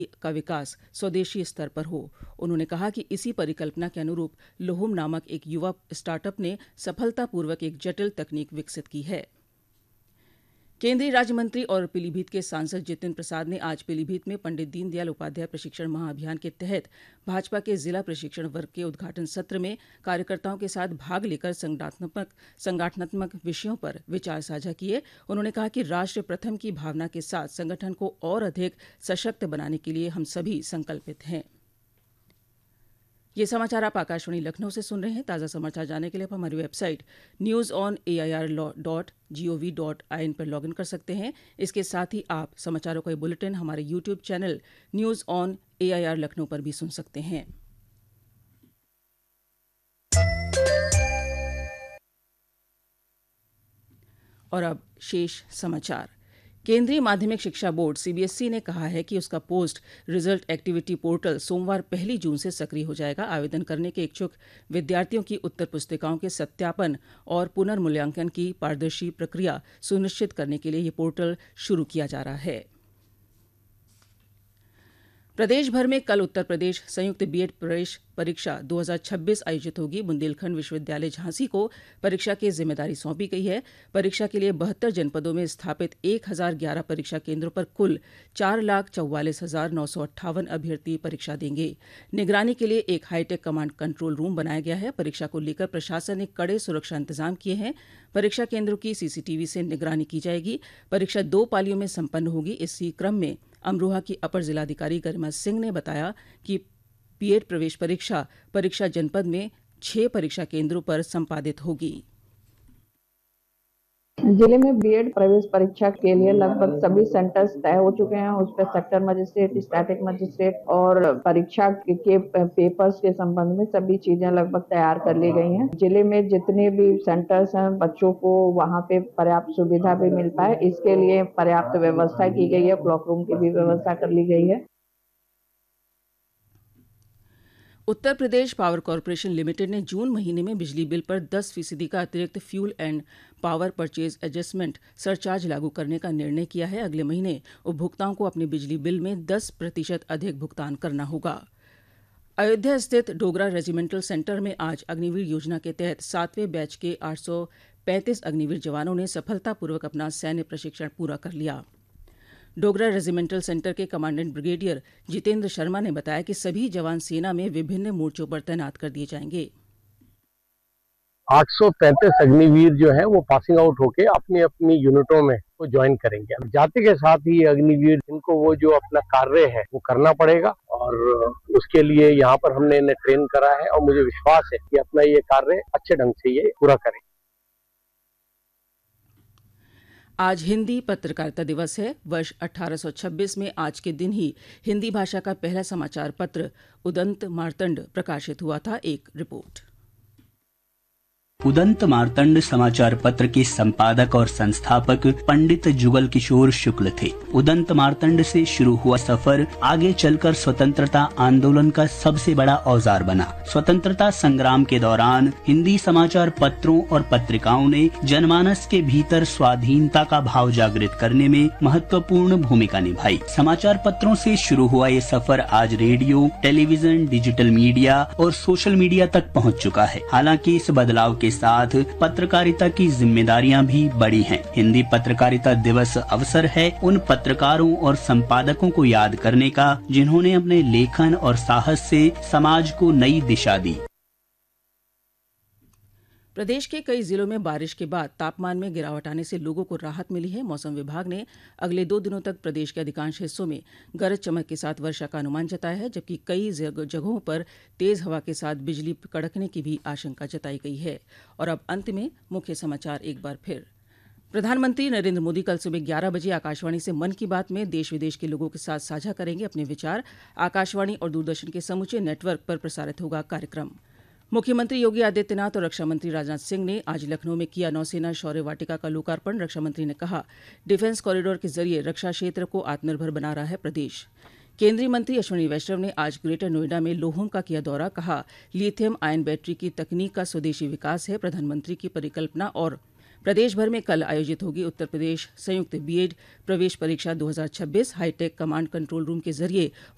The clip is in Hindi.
का विकास स्वदेशी स्तर पर हो। उन्होंने कहा कि इसी परिकल्पना के अनुरूप लोहुम नामक एक युवा स्टार्टअप ने सफलतापूर्वक एक जटिल तकनीक विकसित की है। केंद्रीय राज्य मंत्री और पीलीभीत के सांसद जितिन प्रसाद ने आज पीलीभीत में पंडित दीनदयाल उपाध्याय प्रशिक्षण महाअभियान के तहत भाजपा के जिला प्रशिक्षण वर्ग के उद्घाटन सत्र में कार्यकर्ताओं के साथ भाग लेकर संगठनात्मक विषयों पर विचार साझा किए। उन्होंने कहा कि राष्ट्र प्रथम की भावना के साथ संगठन को और अधिक सशक्त बनाने के लिए हम सभी संकल्पित हैं। ये समाचार आप आकाशवाणी लखनऊ से सुन रहे हैं। ताज़ा समाचार जानने के लिए आप हमारी वेबसाइट news.air.gov.in पर लॉगिन कर सकते हैं। इसके साथ ही आप समाचारों का बुलेटिन हमारे YouTube channel news on AIR Lucknow पर भी सुन सकते हैं। और अब शेष समाचार। केंद्रीय माध्यमिक शिक्षा बोर्ड CBSE ने कहा है कि उसका पोस्ट रिजल्ट एक्टिविटी पोर्टल सोमवार 1 जून से सक्रिय हो जाएगा। आवेदन करने के इच्छुक विद्यार्थियों की उत्तर पुस्तिकाओं के सत्यापन और पुनर्मूल्यांकन की पारदर्शी प्रक्रिया सुनिश्चित करने के लिए ये पोर्टल शुरू किया जा रहा है। प्रदेश भर में कल उत्तर प्रदेश संयुक्त B.Ed प्रवेश परीक्षा 2026 आयोजित होगी। बुंदेलखंड विश्वविद्यालय झांसी को परीक्षा की जिम्मेदारी सौंपी गई है। परीक्षा के लिए 72 जनपदों में स्थापित 1011 परीक्षा केंद्रों पर कुल 4,44,958 अभ्यर्थी परीक्षा देंगे। निगरानी के लिए एक हाईटेक कमांड कंट्रोल रूम बनाया गया है। परीक्षा को लेकर प्रशासन ने कड़े सुरक्षा इंतजाम किए हैं। परीक्षा केंद्रों की CCTV से निगरानी की जाएगी। परीक्षा 2 पालियों में संपन्न होगी। इसी क्रम में अमरोहा की अपर जिलाधिकारी गरिमा सिंह ने बताया कि B.Ed प्रवेश परीक्षा जनपद में 6 परीक्षा केंद्रों पर संपादित होगी। जिले में B.Ed प्रवेश परीक्षा के लिए लगभग सभी सेंटर्स तय हो चुके हैं। उस पर सेक्टर मजिस्ट्रेट, स्टैटिक मजिस्ट्रेट और परीक्षा के पेपर्स के संबंध में सभी चीजें लगभग तैयार कर ली गई हैं। जिले में जितने भी सेंटर्स हैं, बच्चों को वहां पे पर्याप्त सुविधा भी मिल पाए, इसके लिए पर्याप्त व्यवस्था की गई है। क्लॉक रूम की भी व्यवस्था कर ली गई है। Uttar Pradesh power corporation limited ने जून महीने में बिजली बिल पर 10% का अतिरिक्त fuel and power purchase adjustment surcharge लागू करने का निर्णय किया है। अगले महीने उपभोक्ताओं को अपने बिजली बिल में 10% अधिक भुगतान करना होगा। अयोध्या स्थित डोगरा रेजिमेंटल सेंटर में आज अग्निवीर योजना के तहत 7वें बैच के 835 अग्निवीर जवानों ने सफलतापूर्वक अपना सैन्य प्रशिक्षण पूरा कर लिया। डोगरा रेजिमेंटल सेंटर के कमांडेंट ब्रिगेडियर जितेंद्र शर्मा ने बताया कि सभी जवान सेना में विभिन्न मोर्चों पर तैनात कर दिए जाएंगे। 835 अग्निवीर जो है वो पासिंग आउट होके अपनी अपनी यूनिटों में वो ज्वाइन करेंगे। जाति के साथ ही अग्निवीर इनको वो जो अपना कार्य है वो करना पड़ेगा और उसके लिए यहाँ पर हमने इन्हें ट्रेन करा है और मुझे विश्वास है कि अपना ये कार्य अच्छे ढंग से ये पूरा करें। आज हिंदी पत्रकारिता दिवस है। वर्ष 1826 में आज के दिन ही हिंदी भाषा का पहला समाचार पत्र उदंत मार्तंड प्रकाशित हुआ था। एक रिपोर्ट। उदंत मार्तंड समाचार पत्र के संपादक और संस्थापक पंडित जुगल किशोर शुक्ल थे। उदंत मार्तंड से शुरू हुआ सफर आगे चलकर स्वतंत्रता आंदोलन का सबसे बड़ा औजार बना। स्वतंत्रता संग्राम के दौरान हिंदी समाचार पत्रों और पत्रिकाओं ने जनमानस के भीतर स्वाधीनता का भाव जागृत करने में महत्वपूर्ण भूमिका निभाई। समाचार पत्रों से शुरू हुआ ये सफर आज रेडियो, टेलीविजन, डिजिटल मीडिया और सोशल मीडिया तक पहुँच चुका है। हालांकि इस बदलाव के साथ पत्रकारिता की जिम्मेदारियां भी बड़ी हैं। हिंदी पत्रकारिता दिवस अवसर है उन पत्रकारों और संपादकों को याद करने का जिन्होंने अपने लेखन और साहस से समाज को नई दिशा दी। प्रदेश के कई जिलों में बारिश के बाद तापमान में गिरावट आने से लोगों को राहत मिली है। मौसम विभाग ने अगले 2 दिनों तक प्रदेश के अधिकांश हिस्सों में गरज चमक के साथ वर्षा का अनुमान जताया है, जबकि कई जगहों पर तेज हवा के साथ बिजली कड़कने की भी आशंका जताई गई है। और अब अंत में मुख्य समाचार एक बार फिर। प्रधानमंत्री नरेंद्र मोदी कल सुबह 11 बजे आकाशवाणी से मन की बात में देश विदेश के लोगों के साथ साझा करेंगे अपने विचार। आकाशवाणी और दूरदर्शन के समूचे नेटवर्क पर प्रसारित होगा कार्यक्रम। मुख्यमंत्री योगी आदित्यनाथ और रक्षा मंत्री राजनाथ सिंह ने आज लखनऊ में किया नौसेना शौर्य वाटिका का लोकार्पण। रक्षा मंत्री ने कहा, डिफेंस कॉरिडोर के जरिए रक्षा क्षेत्र को आत्मनिर्भर बना रहा है प्रदेश। केंद्रीय मंत्री अश्विनी वैष्णव ने आज ग्रेटर नोएडा में लोहम का किया दौरा। कहा, लिथियम आयन बैटरी की तकनीक का स्वदेशी विकास है प्रधानमंत्री की परिकल्पना। और प्रदेश भर में कल आयोजित होगी उत्तर प्रदेश संयुक्त B.Ed प्रवेश परीक्षा 2026। हाईटेक कमांड कंट्रोल रूम के जरिए